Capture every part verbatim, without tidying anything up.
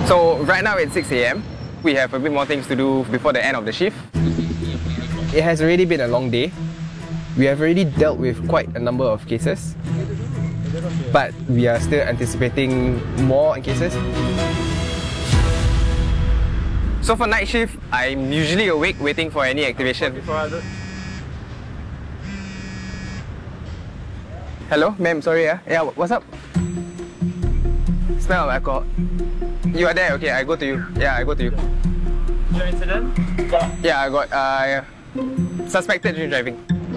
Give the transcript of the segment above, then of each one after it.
So right now it's six A M We have a bit more things to do before the end of the shift. It has already been a long day. We have already dealt with quite a number of cases, but we are still anticipating more cases. So for night shift, I'm usually awake waiting for any activation. Hello, ma'am, sorry. Uh. Yeah, what's up? Smell of alcohol. You are there, okay, I go to you. Yeah, I go to you. Your incident? Yeah, I got uh, suspected drink driving.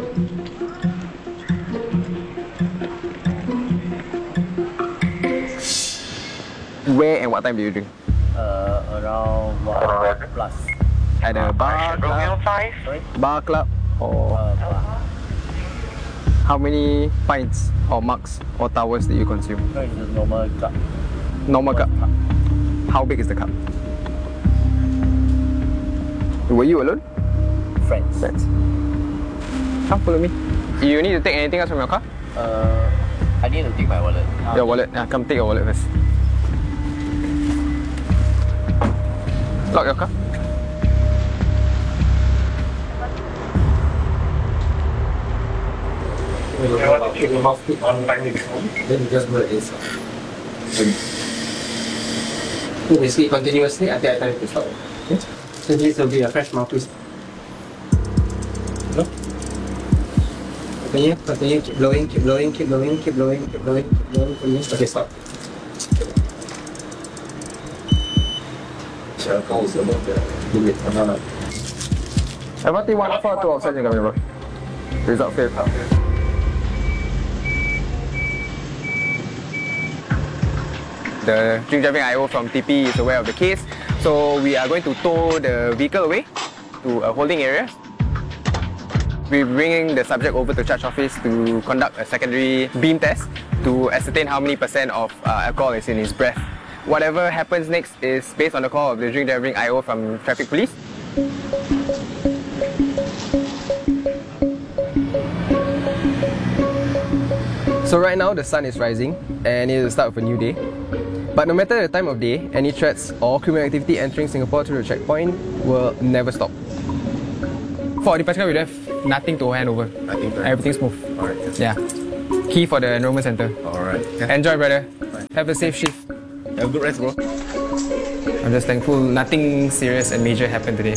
Where and what time do you drink? Uh, around one plus. At a bar club? Sorry? Bar club? Or Uh, bar. how many pints or mugs or towers do you consume? No, it's just normal cup. Normal cup. How big is the cup? Were you alone? Friends. Friends. Come follow me. You need to take anything else from your car? Uh, I need to take my wallet. Your wallet. Yeah, come take your wallet first. Lock your car. When you want to keep your mouth put on time, then you just blow it inside. So basically continuously until I tell you to stop. Okay? So this will be a fresh mouthpiece. No? Continue, continue, keep blowing, keep blowing, keep blowing, keep blowing, keep blowing, keep blowing, keep blowing. Okay, stop. Circle is above the limit. M R T one four two outside je kami bro. Result failed. The drink driving I O from T P is aware of the case, so we are going to tow the vehicle away to a holding area. We're bringing the subject over to charge office to conduct a secondary beam test to ascertain how many percent of uh, alcohol is in his breath. Whatever happens next is based on the call of the drink driving I O from traffic police. So right now the sun is rising and it is the start of a new day. But no matter the time of day, any threats or criminal activity entering Singapore through the checkpoint will never stop. For Dipaska, we have nothing to hand over. Nothing to hand Everything's smooth. Alright. Yeah. Key for the enrollment center. Alright. Enjoy, brother. Bye. Have a safe shift. Have a good rest, bro. I'm just thankful nothing serious and major happened today.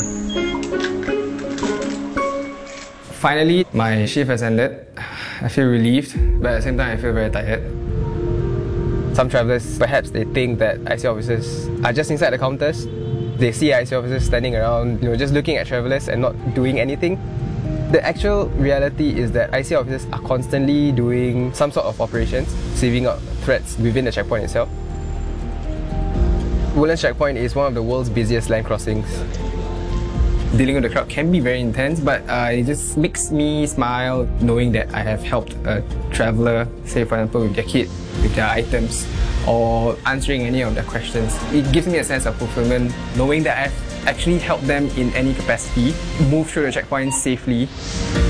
Finally, my shift has ended. I feel relieved, but at the same time I feel very tired. Some travellers, perhaps they think that I C officers are just inside the counters. They see I C officers standing around, you know, just looking at travellers and not doing anything. The actual reality is that I C officers are constantly doing some sort of operations, sieving out threats within the checkpoint itself. Woodlands Checkpoint is one of the world's busiest land crossings. Dealing with the crowd can be very intense, but uh, it just makes me smile knowing that I have helped a traveller, say for example with their kid, with their items, or answering any of their questions. It gives me a sense of fulfillment knowing that I've actually helped them in any capacity move through the checkpoint safely.